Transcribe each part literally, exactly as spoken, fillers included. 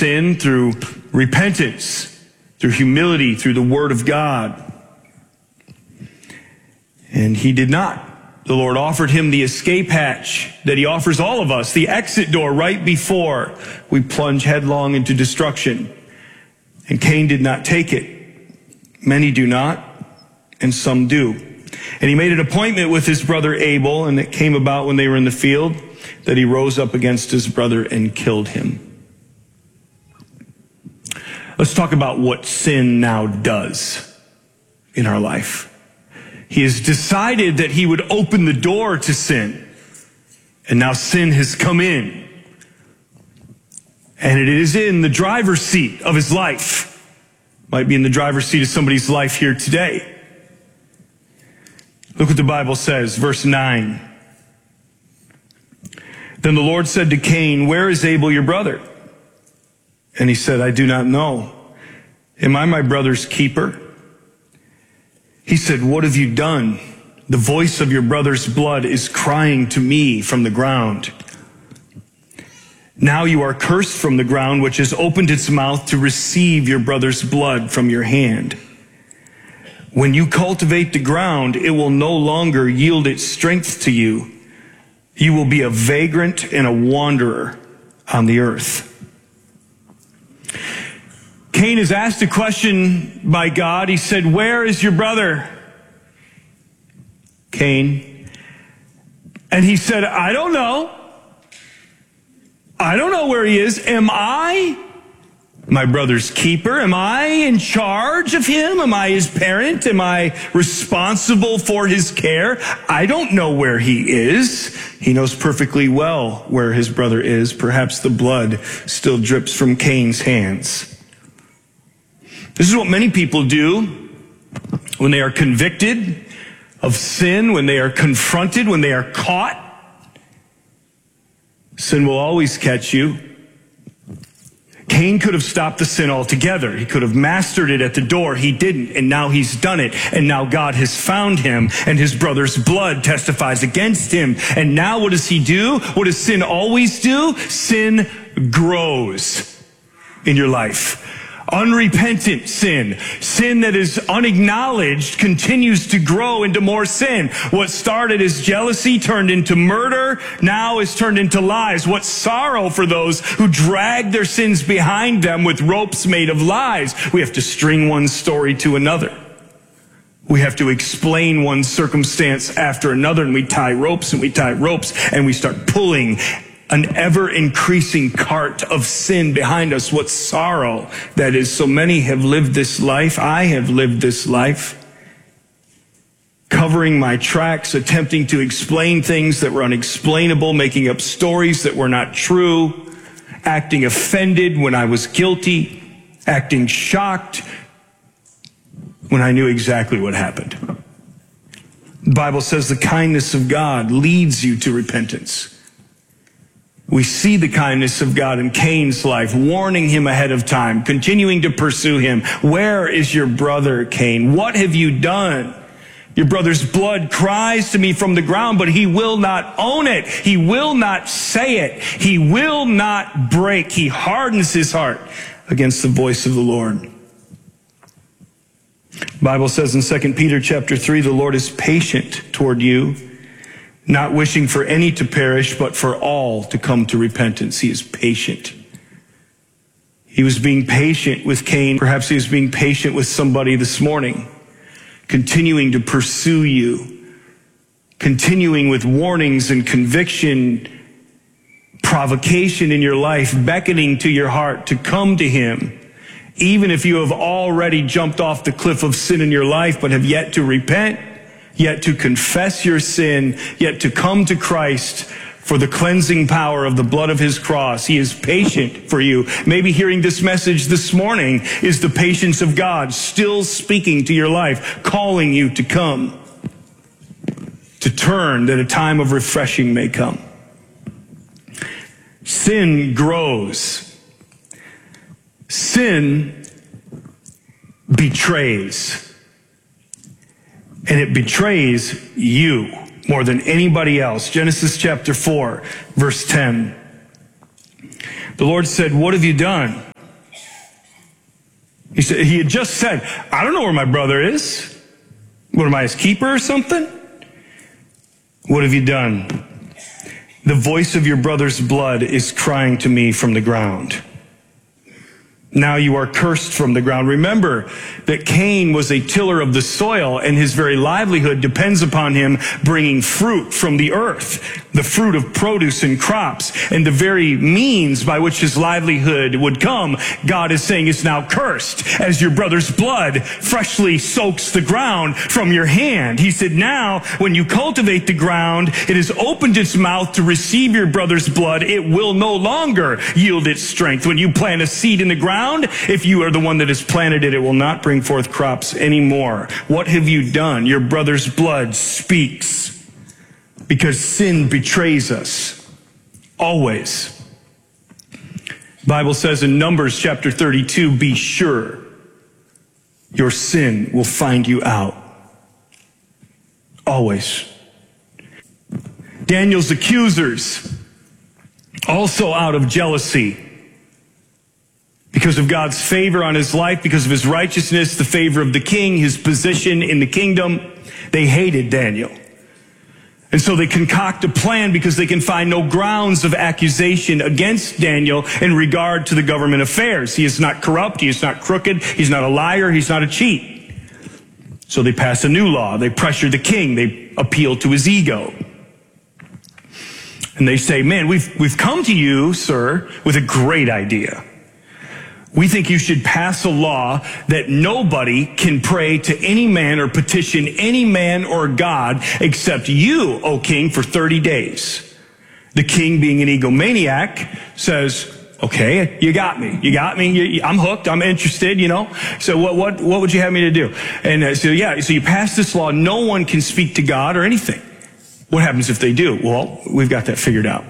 sin through repentance, through humility, through the Word of God. And he did not. The Lord offered him the escape hatch that he offers all of us, the exit door right before we plunge headlong into destruction. And Cain did not take it. Many do not, and some do. And he made an appointment with his brother Abel, and it came about when they were in the field that he rose up against his brother and killed him. Let's talk about what sin now does in our life. He has decided that he would open the door to sin. And now sin has come in. And it is in the driver's seat of his life. Might be in the driver's seat of somebody's life here today. Look what the Bible says, verse nine. Then the Lord said to Cain, "Where is Abel your brother?" And he said, "I do not know. Am I my brother's keeper?" He said, "What have you done? The voice of your brother's blood is crying to me from the ground. Now you are cursed from the ground, which has opened its mouth to receive your brother's blood from your hand. When you cultivate the ground, it will no longer yield its strength to you. You will be a vagrant and a wanderer on the earth." Cain is asked a question by God. He said, "Where is your brother, Cain?" And he said, "I don't know. I don't know where he is. Am I my brother's keeper? Am I in charge of him? Am I his parent? Am I responsible for his care? I don't know where he is." He knows perfectly well where his brother is. Perhaps the blood still drips from Cain's hands. This is what many people do when they are convicted of sin, when they are confronted, when they are caught. Sin will always catch you. Cain could have stopped the sin altogether. He could have mastered it at the door. He didn't, and now he's done it. And now God has found him, and his brother's blood testifies against him. And now what does he do? What does sin always do? Sin grows in your life. Unrepentant sin, sin that is unacknowledged, continues to grow into more sin. What started as jealousy turned into murder, now is turned into lies. What sorrow for those who drag their sins behind them with ropes made of lies. We have to string one story to another. We have to explain one circumstance after another, and we tie ropes and we tie ropes and we start pulling an ever-increasing cart of sin behind us. What sorrow that is. So many have lived this life. I have lived this life, covering my tracks, attempting to explain things that were unexplainable, making up stories that were not true, acting offended when I was guilty, acting shocked when I knew exactly what happened. The Bible says the kindness of God leads you to repentance. We see the kindness of God in Cain's life, warning him ahead of time, continuing to pursue him. "Where is your brother, Cain? What have you done? Your brother's blood cries to me from the ground, but he will not own it. He will not say it. He will not break." He hardens his heart against the voice of the Lord. The Bible says in Second Peter chapter three, the Lord is patient toward you, not wishing for any to perish, but for all to come to repentance. He is patient. He was being patient with Cain. Perhaps he was being patient with somebody this morning, continuing to pursue you, continuing with warnings and conviction, provocation in your life, beckoning to your heart to come to him. Even if you have already jumped off the cliff of sin in your life, but have yet to repent, yet to confess your sin, yet to come to Christ for the cleansing power of the blood of his cross. He is patient for you. Maybe hearing this message this morning is the patience of God still speaking to your life, calling you to come, to turn, that a time of refreshing may come. Sin grows. Sin betrays. And it betrays you more than anybody else. Genesis chapter four, verse ten. The Lord said, "What have you done?" He said, he had just said, I don't know where my brother is. What, am I his keeper or something? What have you done? The voice of your brother's blood is crying to me from the ground. Now you are cursed from the ground. Remember that Cain was a tiller of the soil, and his very livelihood depends upon him bringing fruit from the earth, the fruit of produce and crops. And the very means by which his livelihood would come, God is saying is now cursed as your brother's blood freshly soaks the ground from your hand. He said, now when you cultivate the ground, it has opened its mouth to receive your brother's blood. It will no longer yield its strength. When you plant a seed in the ground, if you are the one that has planted it, it will not bring forth crops anymore. What have you done? Your brother's blood speaks, because sin betrays us. Always. The Bible says in Numbers chapter thirty-two, be sure your sin will find you out. Always. Daniel's accusers, also out of jealousy, because of God's favor on his life, because of his righteousness, the favor of the king, his position in the kingdom, they hated Daniel. And so they concoct a plan because they can find no grounds of accusation against Daniel in regard to the government affairs. He is not corrupt, he is not crooked, he's not a liar, he's not a cheat. So they pass a new law. They pressure the king. They appeal to his ego. And they say, man, we've, we've come to you, sir, with a great idea. We think you should pass a law that nobody can pray to any man or petition any man or God except you, O king, for thirty days. The king, being an egomaniac, says, okay, you got me. You got me. You, I'm hooked. I'm interested, you know. So what, what, what would you have me to do? And uh, so, yeah, so you pass this law. No one can speak to God or anything. What happens if they do? Well, we've got that figured out.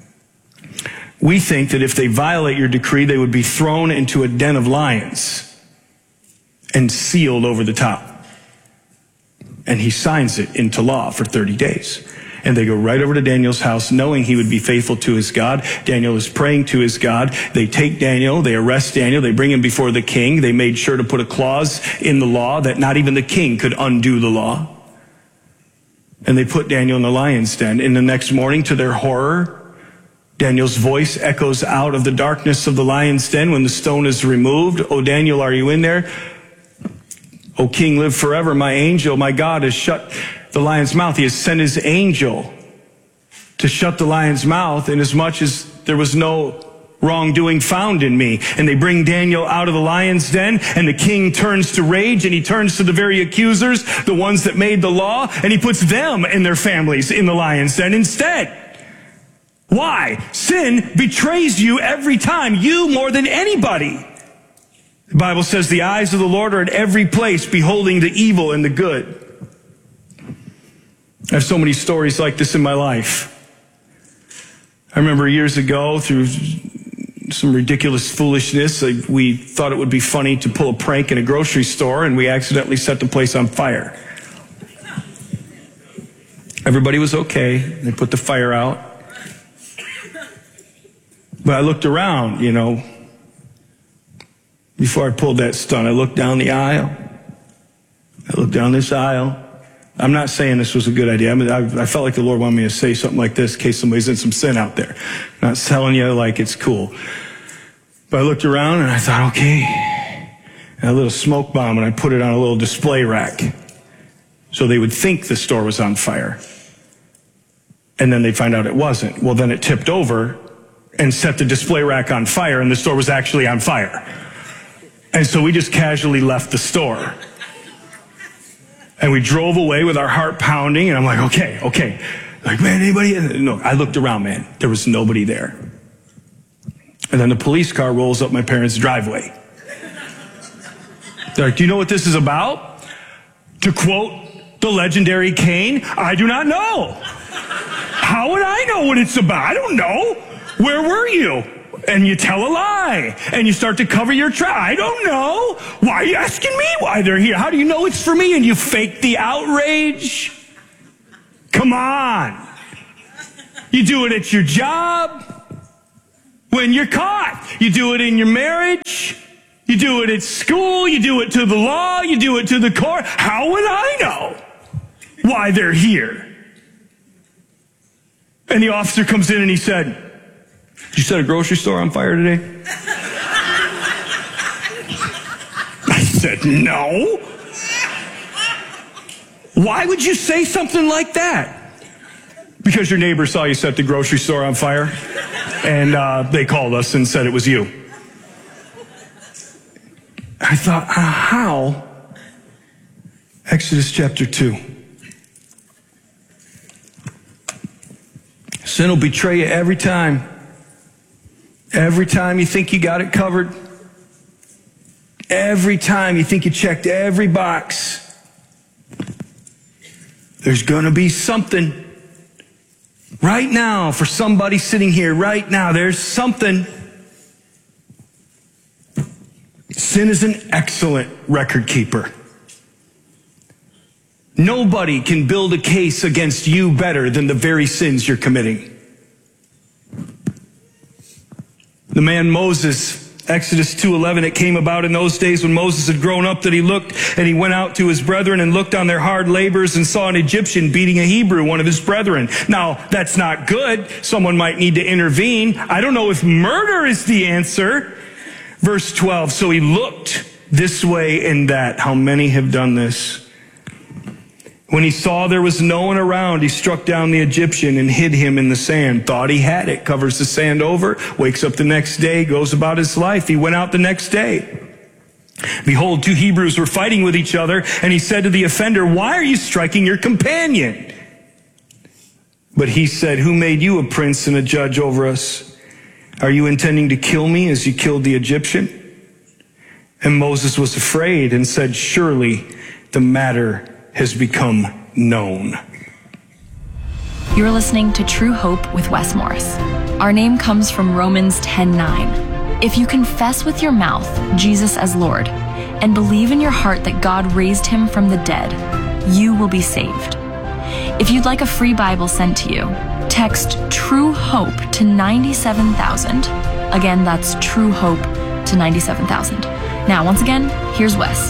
We think that if they violate your decree, they would be thrown into a den of lions and sealed over the top. And he signs it into law for thirty days. And they go right over to Daniel's house, knowing he would be faithful to his God. Daniel is praying to his God. They take Daniel, they arrest Daniel, they bring him before the king. They made sure to put a clause in the law that not even the king could undo the law. And they put Daniel in the lion's den. And the next morning, to their horror, Daniel's voice echoes out of the darkness of the lion's den when the stone is removed. "O Daniel, are you in there? O king, live forever. My angel, my God, has shut the lion's mouth. He has sent his angel to shut the lion's mouth, inasmuch as there was no wrongdoing found in me." And they bring Daniel out of the lion's den, and the king turns to rage, and he turns to the very accusers, the ones that made the law, and he puts them and their families in the lion's den instead. Why? Sin betrays you every time, you more than anybody. The Bible says the eyes of the Lord are at every place, beholding the evil and the good. I have so many stories like this in my life. I remember years ago, through some ridiculous foolishness, we thought it would be funny to pull a prank in a grocery store, and we accidentally set the place on fire. Everybody was okay. They put the fire out. But I looked around, you know, before I pulled that stunt. I looked down the aisle. I looked down this aisle. I'm not saying this was a good idea. I mean, I, I felt like the Lord wanted me to say something like this in case somebody's in some sin out there. I'm not telling you like it's cool. But I looked around and I thought, okay, and a little smoke bomb, and I put it on a little display rack so they would think the store was on fire. And then they'd find out it wasn't. Well, then it tipped over and set the display rack on fire, and the store was actually on fire. And so we just casually left the store. And we drove away with our heart pounding, and I'm like, okay, okay. Like, man, anybody? No, I looked around, man. There was nobody there. And then the police car rolls up my parents' driveway. They're like, do you know what this is about? To quote the legendary Cain, I do not know. How would I know what it's about? I don't know. Where were you? And you tell a lie, and you start to cover your tracks. I don't know. Why are you asking me why they're here? How do you know it's for me? And you fake the outrage? Come on. You do it at your job when you're caught. You do it in your marriage. You do it at school, you do it to the law, you do it to the court. How would I know why they're here? And the officer comes in and he said, "Did you set a grocery store on fire today?" I said, "No." Why would you say something like that? Because your neighbor saw you set the grocery store on fire, and uh, they called us and said it was you. I thought, uh, how? Exodus chapter two. Sin will betray you every time. Every time you think you got it covered. Every time you think you checked every box. There's going to be something. Right now, for somebody sitting here, right now, there's something. Sin is an excellent record keeper. Nobody can build a case against you better than the very sins you're committing. The man Moses, Exodus two eleven, it came about in those days when Moses had grown up that he looked and he went out to his brethren and looked on their hard labors and saw an Egyptian beating a Hebrew, one of his brethren. Now, that's not good. Someone might need to intervene. I don't know if murder is the answer. Verse twelve, so he looked this way and that. How many have done this? When he saw there was no one around, he struck down the Egyptian and hid him in the sand. Thought he had it, covers the sand over, wakes up the next day, goes about his life. He went out the next day. Behold, two Hebrews were fighting with each other, and he said to the offender, "Why are you striking your companion?" But he said, "Who made you a prince and a judge over us? Are you intending to kill me as you killed the Egyptian?" And Moses was afraid and said, "Surely the matter has become known." You're listening to True Hope with Wes Morris. Our name comes from Romans ten nine. If you confess with your mouth Jesus as Lord and believe in your heart that God raised him from the dead, you will be saved. If you'd like a free Bible sent to you, text True Hope to ninety-seven thousand. Again, that's True Hope to ninety-seven thousand. Now, once again, here's Wes.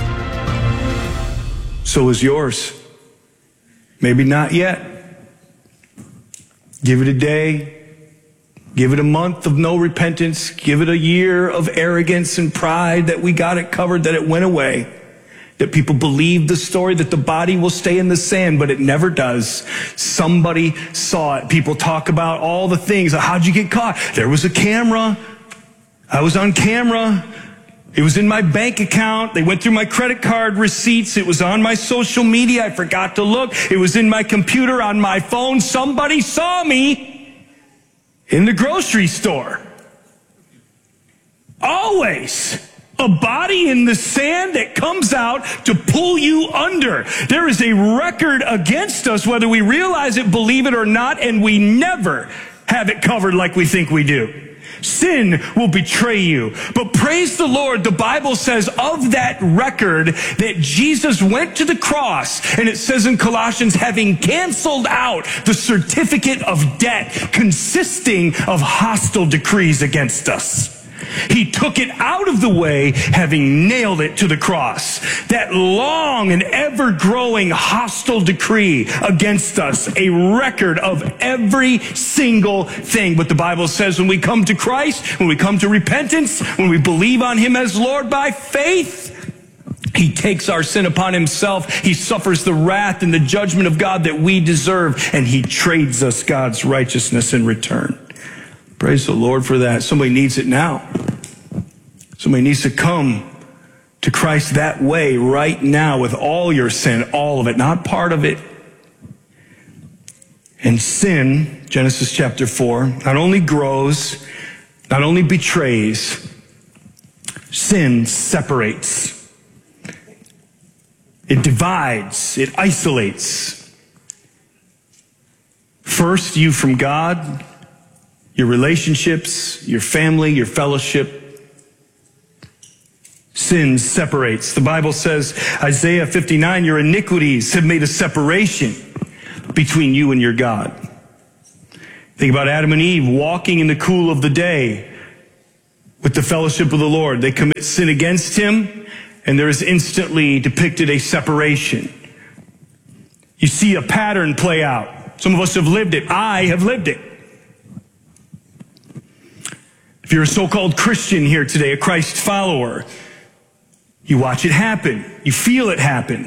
So is yours. Maybe not yet. Give it a day. Give it a month of no repentance. Give it a year of arrogance and pride that we got it covered, that it went away. That people believe the story that the body will stay in the sand, but it never does. Somebody saw it. People talk about all the things. How'd you get caught? There was a camera. I was on camera. It was in my bank account. They went through my credit card receipts. It was on my social media. I forgot to look. It was in my computer, on my phone. Somebody saw me in the grocery store. Always a body in the sand that comes out to pull you under. There is a record against us, whether we realize it, believe it or not, and we never have it covered like we think we do. Sin will betray you. But praise the Lord, the Bible says of that record that Jesus went to the cross, and it says in Colossians, having canceled out the certificate of debt consisting of hostile decrees against us. He took it out of the way, having nailed it to the cross. That long and ever-growing hostile decree against us, a record of every single thing. But the Bible says when we come to Christ, when we come to repentance, when we believe on him as Lord by faith, he takes our sin upon himself. He suffers the wrath and the judgment of God that we deserve, and he trades us God's righteousness in return. Praise the Lord for that. Somebody needs it now. Somebody needs to come to Christ that way right now with all your sin, all of it, not part of it. And sin, Genesis chapter four, not only grows, not only betrays, sin separates. It divides, it isolates. First, you from God, your relationships, your family, your fellowship. Sin separates. The Bible says, Isaiah fifty-nine, your iniquities have made a separation between you and your God. Think about Adam and Eve walking in the cool of the day. with the fellowship of the Lord. They commit sin against him, and there is instantly depicted a separation. You see a pattern play out. Some of us have lived it. I have lived it. If you're a so-called Christian here today, a Christ follower, you watch it happen. You feel it happen.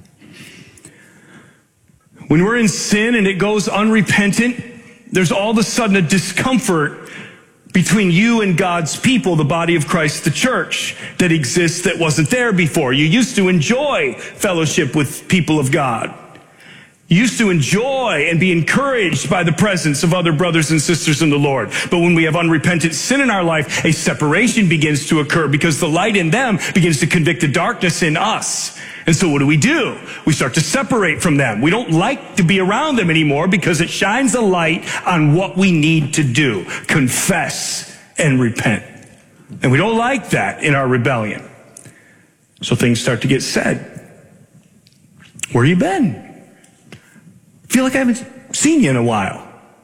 When we're in sin and it goes unrepentant, there's all of a sudden a discomfort between you and God's people, the body of Christ, the church, that exists that wasn't there before. You used to enjoy fellowship with people of God. You used to enjoy and be encouraged by the presence of other brothers and sisters in the Lord. But when we have unrepentant sin in our life, a separation begins to occur because the light in them begins to convict the darkness in us. And so what do we do? We start to separate from them. We don't like to be around them anymore because it shines a light on what we need to do. Confess and repent. And we don't like that in our rebellion. So things start to get said. Where you been? I feel like I haven't seen you in a while.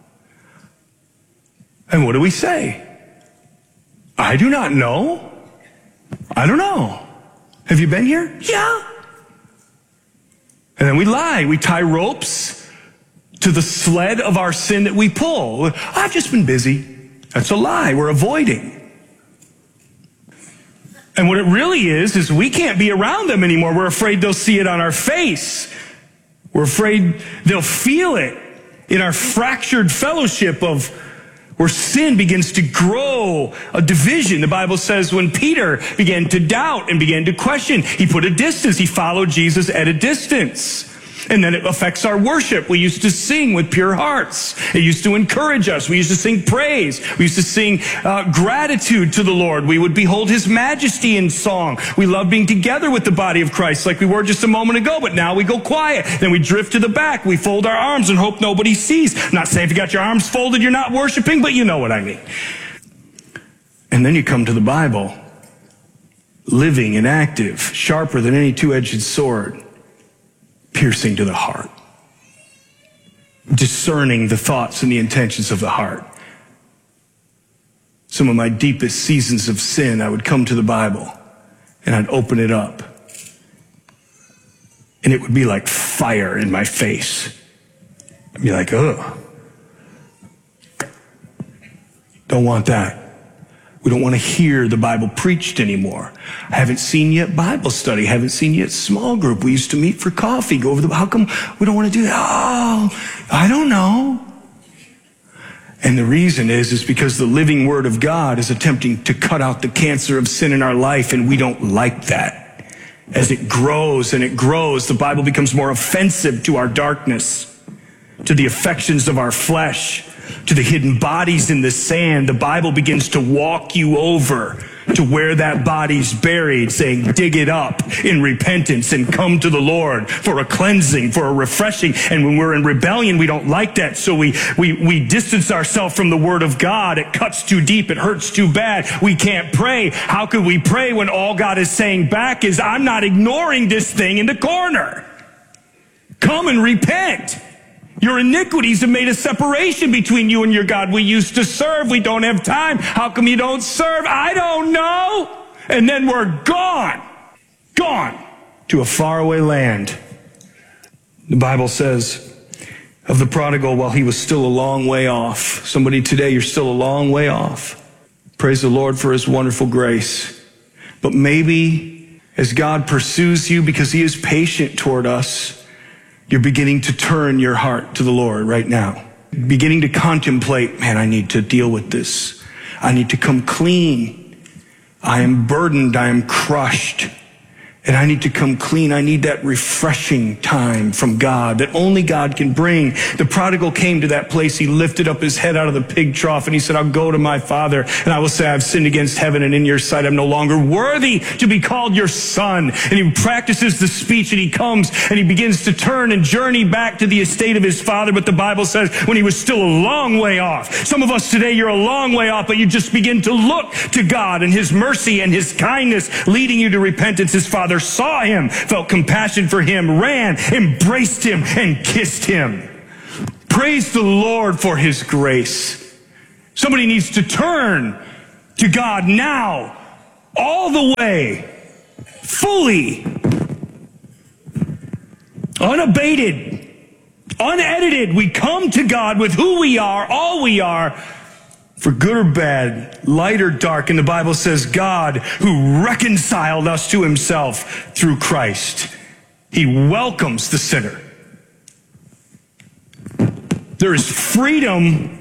And what do we say? I do not know. I don't know. Have you been here? Yeah. And then we lie. We tie ropes to the sled of our sin that we pull. I've just been busy. That's a lie. We're avoiding. And what it really is, is we can't be around them anymore. We're afraid they'll see it on our face. We're afraid they'll feel it in our fractured fellowship of where sin begins to grow, a division. The Bible says when Peter began to doubt and began to question, he put a distance. He followed Jesus at a distance. And then it affects our worship. We used to sing with pure hearts. It used to encourage us. We used to sing praise. We used to sing uh, gratitude to the Lord. We would behold his majesty in song. We love being together with the body of Christ like we were just a moment ago, but now we go quiet. Then we drift to the back. We fold our arms and hope nobody sees. I'm not saying if you got your arms folded, you're not worshiping, but you know what I mean. And then you come to the Bible, living and active, sharper than any two-edged sword, piercing to the heart, discerning the thoughts and the intentions of the heart. Some of my deepest seasons of sin, I would come to the Bible and I'd open it up and it would be like fire in my face. I'd be like, ugh, don't want that. We don't want to hear the Bible preached anymore. I haven't seen yet Bible study. I haven't seen yet small group. We used to meet for coffee, go over the, how come we don't want to do that? Oh, I don't know. And the reason is, is because the living word of God is attempting to cut out the cancer of sin in our life, and we don't like that. As it grows and it grows, the Bible becomes more offensive to our darkness, to the affections of our flesh, to the hidden bodies in the sand. The Bible begins to walk you over to where that body's buried, saying, dig it up in repentance and come to the Lord for a cleansing, for a refreshing. And when we're in rebellion, we don't like that. So we, we, we distance ourselves from the word of God. It cuts too deep. It hurts too bad. We can't pray. How could we pray when all God is saying back is, I'm not ignoring this thing in the corner. Come and repent. Your iniquities have made a separation between you and your God. We used to serve. We don't have time. How come you don't serve? I don't know. And then we're gone. Gone to a faraway land. The Bible says of the prodigal, while he was still a long way off. Somebody today, you're still a long way off. Praise the Lord for his wonderful grace. But maybe as God pursues you because he is patient toward us, you're beginning to turn your heart to the Lord right now. Beginning to contemplate, man, I need to deal with this. I need to come clean. I am burdened. I am crushed. And I need to come clean. I need that refreshing time from God that only God can bring. The prodigal came to that place. He lifted up his head out of the pig trough and he said, I'll go to my father and I will say, I've sinned against heaven and in your sight. I'm no longer worthy to be called your son. And he practices the speech and he comes and he begins to turn and journey back to the estate of his father. But the Bible says when he was still a long way off. Some of us today, you're a long way off, but you just begin to look to God and his mercy and his kindness leading you to repentance. His father saw him, felt compassion for him, ran, embraced him, and kissed him. Praise the Lord for his grace. Somebody needs to turn to God now, all the way, fully, unabated, unedited. We come to God with who we are, all we are, for good or bad, light or dark. And the Bible says God who reconciled us to himself through Christ. He welcomes the sinner. There is freedom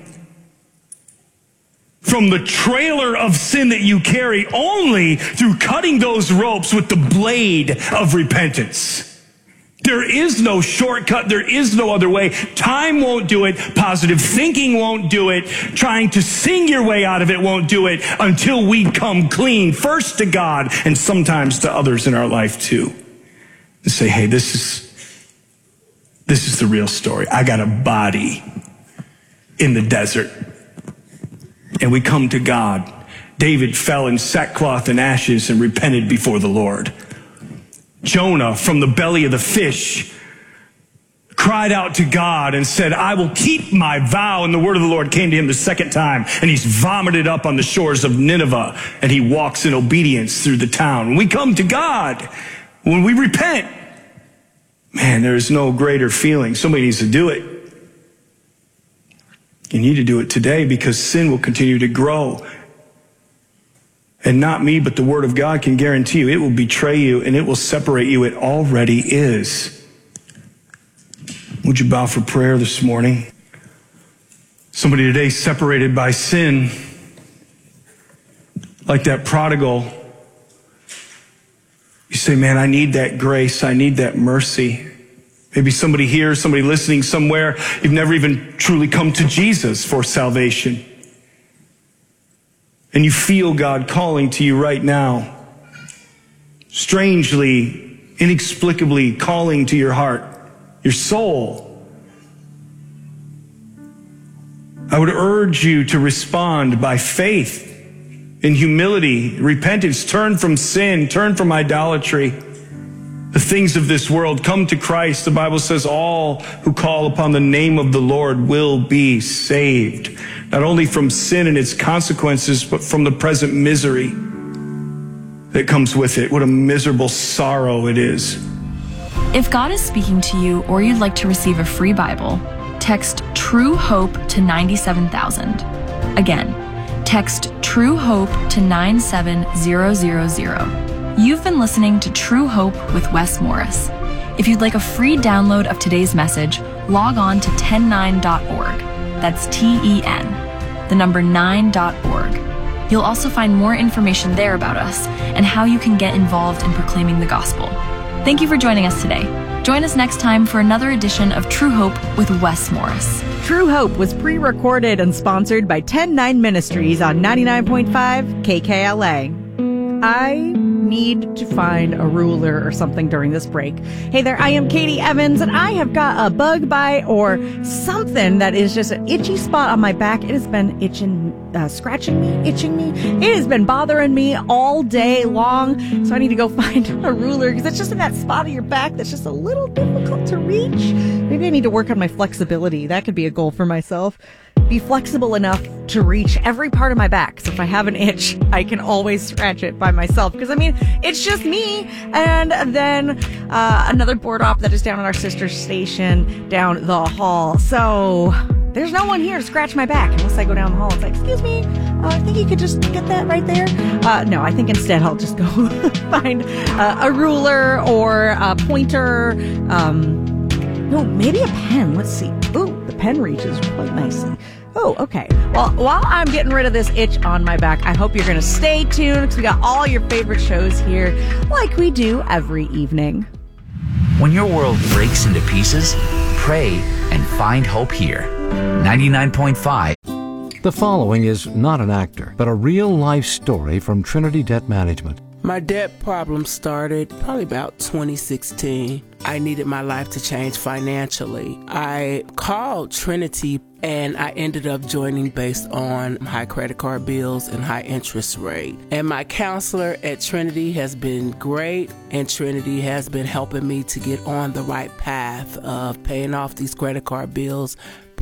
from the trailer of sin that you carry only through cutting those ropes with the blade of repentance. There is no shortcut. There is no other way. Time won't do it. Positive thinking won't do it. Trying to sing your way out of it won't do it until we come clean, first to God and sometimes to others in our life too. And say, hey, this is, this is the real story. I got a body in the desert. And we come to God. David fell in sackcloth and ashes and repented before the Lord. Jonah, from the belly of the fish, cried out to God and said, I will keep my vow. And the word of the Lord came to him the second time, and he's vomited up on the shores of Nineveh, and he walks in obedience through the town. When we come to God, when we repent, man, there is no greater feeling. Somebody needs to do it. You need to do it today, because sin will continue to grow. And not me, but the Word of God can guarantee you it will betray you and it will separate you. It already is. Would you bow for prayer this morning? Somebody today separated by sin, like that prodigal. You say, man, I need that grace. I need that mercy. Maybe somebody here, somebody listening somewhere, you've never even truly come to Jesus for salvation. And you feel God calling to you right now, strangely, inexplicably calling to your heart, your soul. I would urge you to respond by faith, in humility, repentance, turn from sin, turn from idolatry, the things of this world. Come to Christ. The Bible says all who call upon the name of the Lord will be saved. Not only from sin and its consequences, but from the present misery that comes with it. What a miserable sorrow it is. If God is speaking to you or you'd like to receive a free Bible, text True Hope to ninety-seven thousand. Again, text True Hope to nine seven zero zero zero. You've been listening to True Hope with Wes Morris. If you'd like a free download of today's message, log on to ten nine dot org. That's T E N, the number nine dot org. You'll also find more information there about us and how you can get involved in proclaiming the gospel. Thank you for joining us today. Join us next time for another edition of True Hope with Wes Morris. True Hope was pre-recorded and sponsored by ten nine Ministries on ninety-nine point five K K L A. I need to find a ruler or something during this break. Hey there, I am Katie Evans, and I have got a bug bite or something that is just an itchy spot on my back. It has been itching, uh, scratching me, itching me. It has been bothering me all day long, so I need to go find a ruler because it's just in that spot of your back that's just a little difficult to reach. Maybe I need to work on my flexibility. That could be a goal for myself. Be flexible enough to reach every part of my back. So if I have an itch, I can always scratch it by myself. Because, I mean, it's just me. And then uh, another board op that is down at our sister station down the hall. So there's no one here to scratch my back unless I go down the hall. It's like, excuse me, uh, I think you could just get that right there. Uh, no, I think instead I'll just go find uh, a ruler or a pointer. Um, no, maybe a pen. Let's see. Ooh, the pen reaches quite nicely. Oh, okay. Well, while I'm getting rid of this itch on my back, I hope you're going to stay tuned because we got all your favorite shows here like we do every evening. When your world breaks into pieces, pray and find hope here. ninety-nine point five. The following is not an actor, but a real-life story from Trinity Debt Management. My debt problem started probably about twenty sixteen. I needed my life to change financially. I called Trinity and I ended up joining based on high credit card bills and high interest rate. And my counselor at Trinity has been great, and Trinity has been helping me to get on the right path of paying off these credit card bills,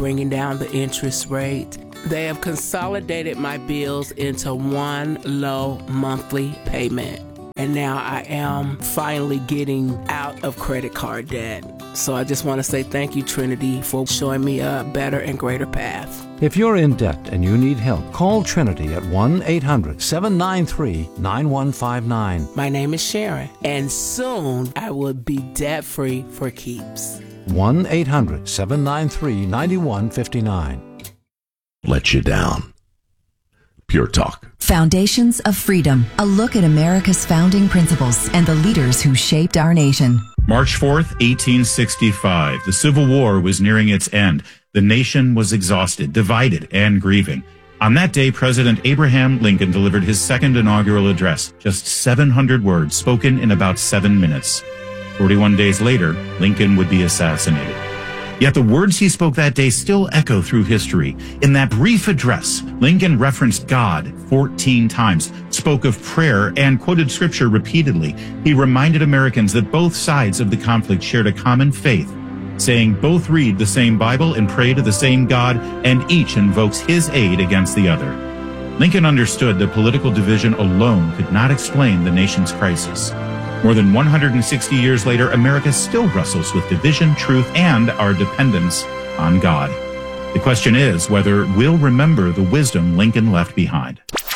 bringing down the interest rate. They have consolidated my bills into one low monthly payment. And now I am finally getting out of credit card debt. So I just want to say thank you, Trinity, for showing me a better and greater path. If you're in debt and you need help, call Trinity at one eight hundred seven nine three nine one five nine. My name is Sharon, and soon I will be debt-free for keeps. one eight hundred seven nine three nine one five nine. Let you down. Pure Talk. Foundations of Freedom, a look at America's founding principles and the leaders who shaped our nation. March fourth, eighteen sixty-five. The Civil War was nearing its end. The nation was exhausted, divided, and grieving. On that day, President Abraham Lincoln delivered his second inaugural address, just seven hundred words spoken in about seven minutes. forty-one days later, Lincoln would be assassinated. Yet the words he spoke that day still echo through history. In that brief address, Lincoln referenced God fourteen times, spoke of prayer, and quoted scripture repeatedly. He reminded Americans that both sides of the conflict shared a common faith, saying both read the same Bible and pray to the same God, and each invokes his aid against the other. Lincoln understood that political division alone could not explain the nation's crisis. More than one hundred sixty years later, America still wrestles with division, truth, and our dependence on God. The question is whether we'll remember the wisdom Lincoln left behind.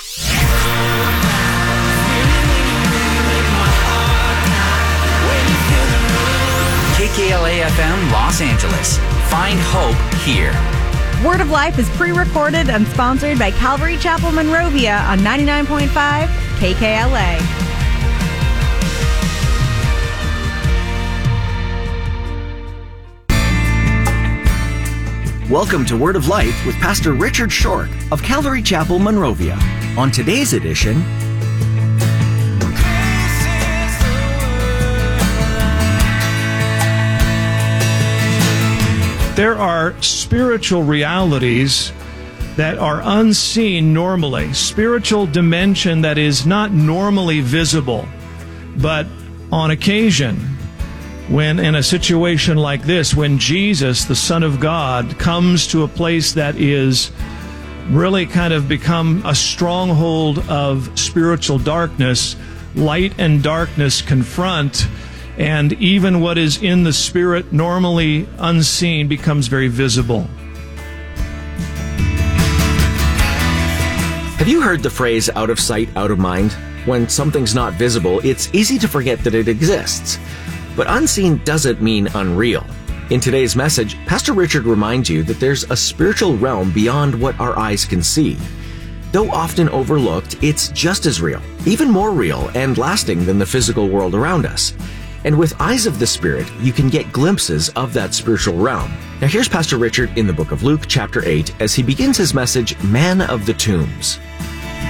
K K L A F M Los Angeles. Find hope here. Word of Life is pre-recorded and sponsored by Calvary Chapel Monrovia on ninety-nine point five K K L A. Welcome to Word of Life with Pastor Richard Short of Calvary Chapel, Monrovia. On today's edition, there are spiritual realities that are unseen normally, spiritual dimension that is not normally visible, but on occasion, when in a situation like this, when Jesus, the Son of God, comes to a place that is really kind of become a stronghold of spiritual darkness, light and darkness confront, and even what is in the spirit normally unseen becomes very visible. have you heard the phrase out of sight, out of mind? When something's not visible, it's easy to forget that it exists. But unseen doesn't mean unreal. In today's message, Pastor Richard reminds you that there's a spiritual realm beyond what our eyes can see. Though often overlooked, it's just as real, even more real and lasting than the physical world around us. And with eyes of the Spirit, you can get glimpses of that spiritual realm. Now here's Pastor Richard in the book of Luke, chapter eight, as he begins his message, Man of the Tombs.